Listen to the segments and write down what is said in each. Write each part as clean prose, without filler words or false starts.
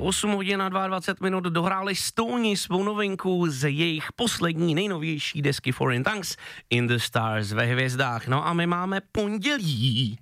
8 hodin a 22 minut dohráli Stoni svou novinku z jejich poslední nejnovější desky Foreign Tongues In the Stars ve hvězdách. No a my máme pondělí.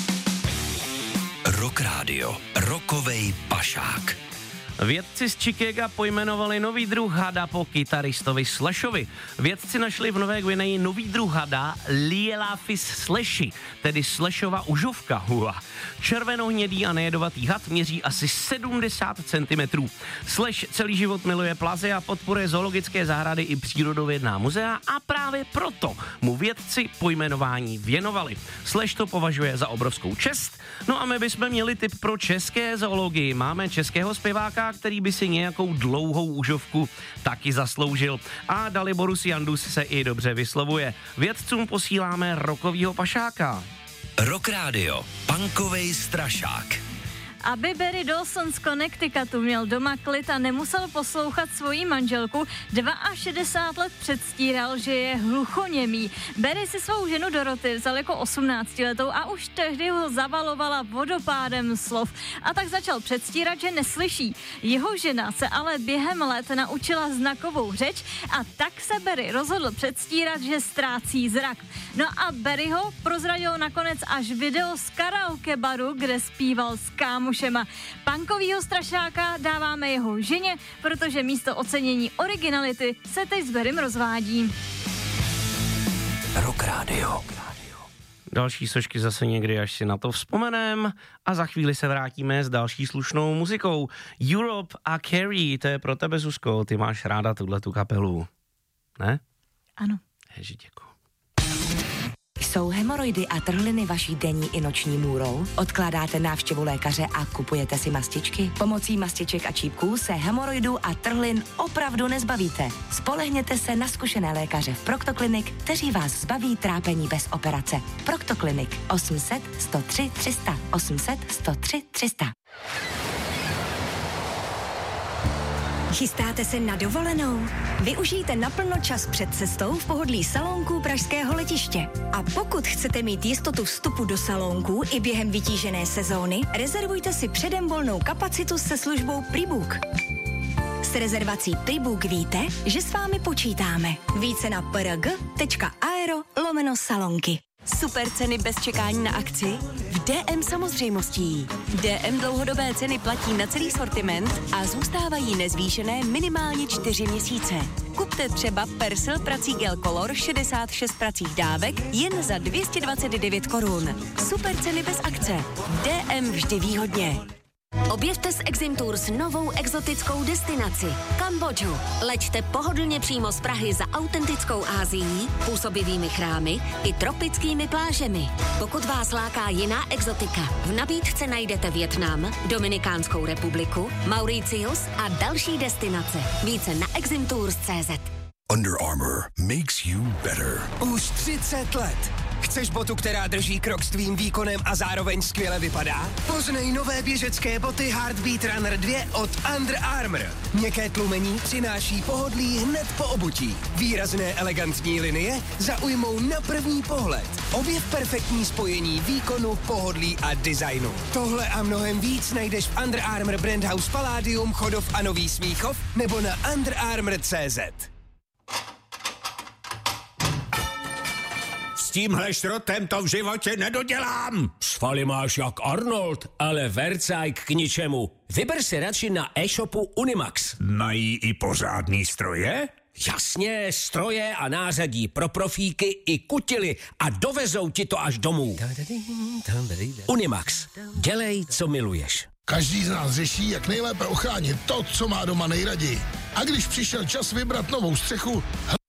Rock Radio, rokovej pašák. Vědci z Chicaga pojmenovali nový druh hada po kytaristovi Slashovi. Vědci našli v Nové Gvineji nový druh hada Lielaphis slashi, tedy Slashova užovka. Červenohnědý a nejedovatý had měří asi 70 cm. Slash celý život miluje plazy a podporuje zoologické zahrady i přírodovědná muzea a právě proto mu vědci pojmenování věnovali. Slash to považuje za obrovskou čest. No a my bychom měli tip pro české zoologii. Máme českého zpěváka, který by si nějakou dlouhou užovku taky zasloužil. A Daliborus Jandus se i dobře vyslovuje. Vědcům posíláme rokovýho pašáka. Rock Radio, punkovej strašák. Aby Barry Dawson z Connecticutu měl doma klid a nemusel poslouchat svoji manželku, 62 let předstíral, že je hluchoněmý. Barry si svou ženu Dorothy vzal jako 18letou a už tehdy ho zavalovala vodopádem slov. A tak začal předstírat, že neslyší. Jeho žena se ale během let naučila znakovou řeč a tak se Barry rozhodl předstírat, že ztrácí zrak. No a Barryho prozradilo nakonec až video z karaoke baru, kde zpíval s kámošema. Punkovýho strašáka dáváme jeho ženě, protože místo ocenění originality se teď s Barrym rozvádí. Rock Radio. Další sošky zase někdy, až si na to vzpomenem, a za chvíli se vrátíme s další slušnou muzikou. Europe a Carrie, to je pro tebe, Zuzko, ty máš ráda tuhletu kapelu, ne? Ano. Ježi, děkuji. Jsou hemoroidy a trhliny vaší denní i noční můrou? Odkládáte návštěvu lékaře a kupujete si mastičky? Pomocí mastiček a čípků se hemoroidů a trhlin opravdu nezbavíte. Spolehněte se na zkušené lékaře v Proctoclinic, kteří vás zbaví trápení bez operace. Proctoclinic 800 103 300 800 103 300. Chystáte se na dovolenou? Využijte naplno čas před cestou v pohodlí salónků pražského letiště. A pokud chcete mít jistotu vstupu do salónků i během vytížené sezóny, rezervujte si předem volnou kapacitu se službou Prebook. S rezervací Prebook víte, že s vámi počítáme. Více na prg.aero/salonky. Super ceny bez čekání na akci? V DM samozřejmostí. DM dlouhodobé ceny platí na celý sortiment a zůstávají nezvýšené minimálně 4 měsíce. Kupte třeba Persil prací gel Color 66 pracích dávek jen za 229 korun. Super ceny bez akce. DM vždy výhodně. Objevte s Exim Tours novou exotickou destinaci Kambodžu. Leďte pohodlně přímo z Prahy za autentickou Asií, působivými chrámy i tropickými plážemi. Pokud vás láká jiná exotika, v nabídce najdete Vietnam, Dominikánskou republiku, Mauritius a další destinace. Více na eximtours.cz. Under Armour makes you better. Už 30 let. Chceš botu, která drží krok s tvým výkonem a zároveň skvěle vypadá? Poznej nové běžecké boty Heartbeat Runner 2 od Under Armour. Měkké tlumení přináší pohodlí hned po obutí. Výrazné elegantní linie zaujmou na první pohled. Objev perfektní spojení výkonu, pohodlí a designu. Tohle a mnohem víc najdeš v Under Armour Brand House Palladium, Chodov a Nový Smíchov nebo na underarmour.cz. S tímhle šrotem to v životě nedodělám. Svaly máš jak Arnold, ale vercajk k ničemu. Vyber si radši na e-shopu Unimax. Mají i pořádný stroje? Jasně, stroje a nářadí pro profíky i kutily a dovezou ti to až domů. Unimax. Dělej, co miluješ. Každý z nás řeší, jak nejlépe ochránit to, co má doma nejraději. A když přišel čas vybrat novou střechu,